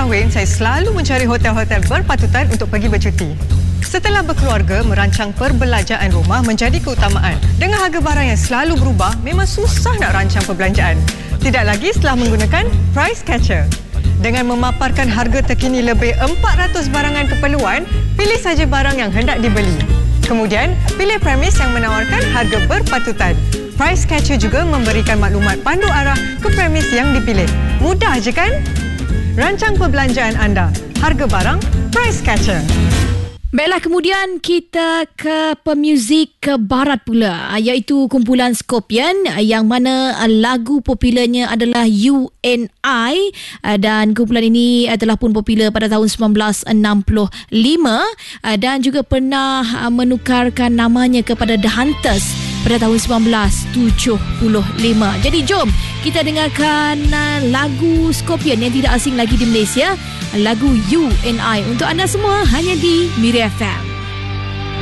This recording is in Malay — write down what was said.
kahwin, saya selalu mencari hotel-hotel berpatutan untuk pergi bercuti. Setelah berkeluarga, merancang perbelanjaan rumah menjadi keutamaan. Dengan harga barang yang selalu berubah, memang susah nak rancang perbelanjaan. Tidak lagi setelah menggunakan Price Catcher. Dengan memaparkan harga terkini lebih 400 barangan keperluan, pilih saja barang yang hendak dibeli. Kemudian, pilih premis yang menawarkan harga berpatutan. Price Catcher juga memberikan maklumat pandu arah ke premis yang dipilih. Mudah je kan? Rancang perbelanjaan anda. Harga barang, Price Catcher. Baiklah, kemudian kita ke pemuzik ke barat pula, iaitu kumpulan Scorpion, yang mana lagu popularnya adalah You and I, dan kumpulan ini telah pun popular pada tahun 1965 dan juga pernah menukarkan namanya kepada The Hunters pada tahun 1975. Jadi jom kita dengarkan lagu Scorpion yang tidak asing lagi di Malaysia, lagu You and I untuk anda semua hanya di Miri FM.